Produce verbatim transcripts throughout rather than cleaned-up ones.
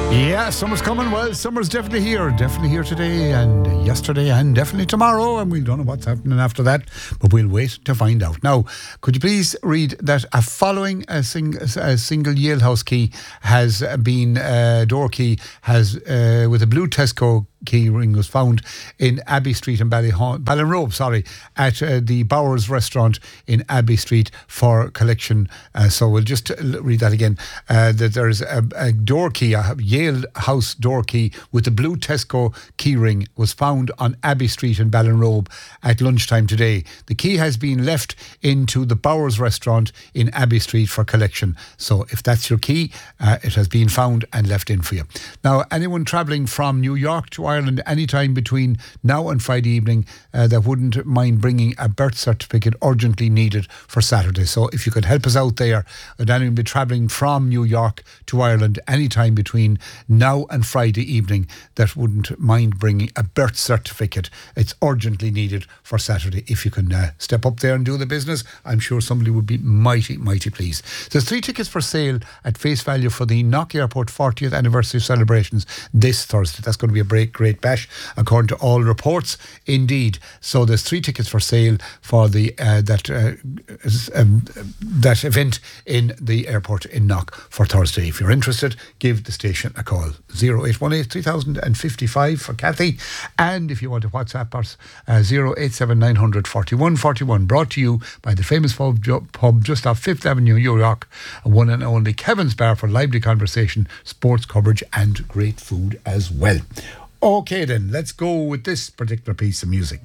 Yeah, summer's coming. Well, summer's definitely here. Definitely here today and yesterday and definitely tomorrow. And we don't know what's happening after that, but we'll wait to find out. Now, could you please read that a following a, sing, a single Yale House key has been, uh, door key has, uh, with a blue Tesco key ring was found in Abbey Street in Ballyhon, Ballinrobe, sorry, at uh, the Bowers restaurant in Abbey Street for collection. Uh, so we'll just read that again. Uh, that there's a, a door key, a Yale House door key with the blue Tesco key ring was found on Abbey Street in Ballinrobe at lunchtime today. The key has been left into the Bowers restaurant in Abbey Street for collection. So if that's your key, uh, it has been found and left in for you. Now, anyone travelling from New York to Ireland anytime between now and Friday evening uh, that wouldn't mind bringing a birth certificate urgently needed for Saturday. So if you could help us out there, and anyone be travelling from New York to Ireland anytime between now and Friday evening that wouldn't mind bringing a birth certificate, it's urgently needed for Saturday. If you can uh, step up there and do the business, I'm sure somebody would be mighty, mighty pleased. There's three tickets for sale at face value for the Knock Airport fortieth anniversary celebrations this Thursday. That's going to be a break. Great bash, according to all reports, indeed. So there's three tickets for sale for the uh, that uh, um, that event in the airport in Knock for Thursday. If you're interested, give the station a call. zero eight one eight, three thousand fifty-five for Kathy, and if you want to WhatsApp us, uh, zero eight seven nine zero zero, four one four one, brought to you by the famous pub, pub just off Fifth Avenue, New York, one and only Kevin's Bar for lively conversation, sports coverage and great food as well. Okay then, let's go with this particular piece of music.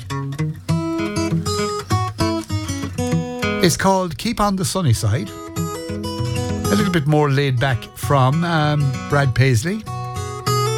It's called Keep on the Sunny Side. A little bit more laid back from um, Brad Paisley.